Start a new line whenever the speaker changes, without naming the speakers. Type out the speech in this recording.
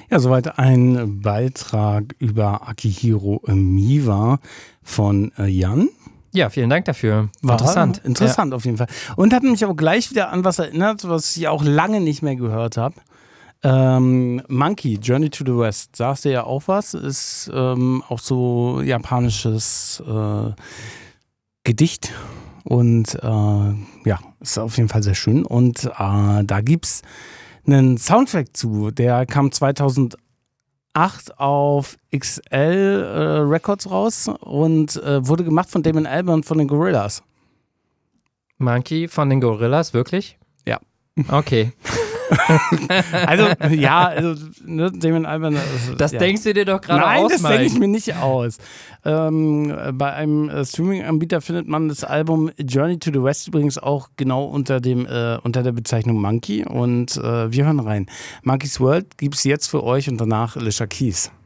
Ja, soweit ein Beitrag über Akihiro Miwa von Jan.
Ja, vielen Dank dafür.
War
interessant.
Interessant auf jeden Fall. Und hat mich aber gleich wieder an was erinnert, was ich auch lange nicht mehr gehört habe. Monkey, Journey to the West. Sagst du ja auch was? Ist auch so japanisches Gedicht. Und ja, ist auf jeden Fall sehr schön. Und da gibt's einen Soundtrack zu, der kam 2008 auf XL Records raus und wurde gemacht von Damon Albarn von den Gorillaz.
Monkey von den Gorillaz, wirklich?
Ja.
Okay.
Also, ja, ne, Damon Albarn.
Das
ja.
denkst du dir doch gerade aus,
Nein, das denke
Mike.
ich mir nicht aus. Bei einem Streaming-Anbieter findet man das Album Journey to the West übrigens auch genau unter der Bezeichnung Monkey. Und wir hören rein. Monkey's World gibt es jetzt für euch und danach Alicia Keys.